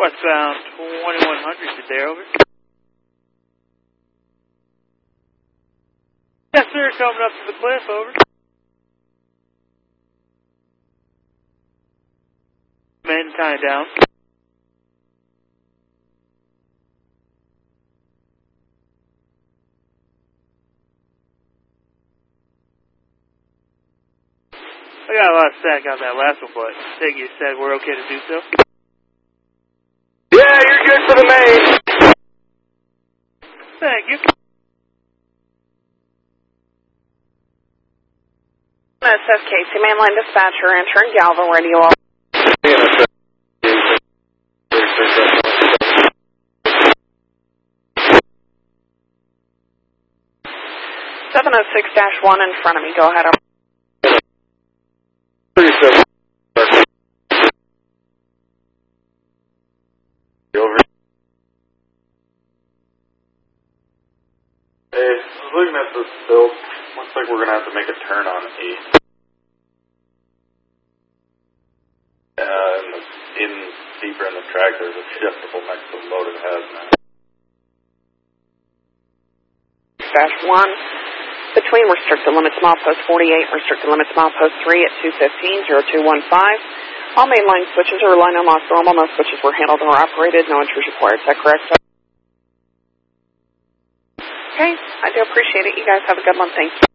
Westbound 2100, good there, over. Yes, sir, coming up to the cliff, over. Men tying down. I got a lot of static on that last one, but I think you said we're okay to do so. Yeah, you're good for the main. Thank you. SS Casey, mainline dispatcher, entering Galvin radio. 706-1 in front of me, go ahead. Over. Hey, I was looking at this build. Looks like we're going to have to make a turn on 8. Deeper in the track, there's a shiftable next to the loaded hazmat. Dash 1, between restricted limits milepost 48 and restricted limits milepost 3 at 215-0215. All mainline switches are line unlocked normal. No switches were handled or operated. No entries required. Is that correct? Okay, I do appreciate it. You guys have a good one. Thank you.